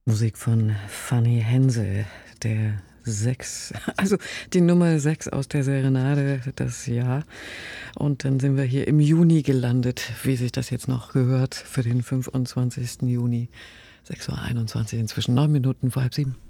Musik von Fanny Hensel, der 6, also die Nummer 6 aus der Serenade, das Jahr. Und dann sind wir hier im Juni gelandet, wie sich das jetzt noch gehört, für den 25. Juni, 6:21 Uhr, inzwischen 9 Minuten vor halb 7.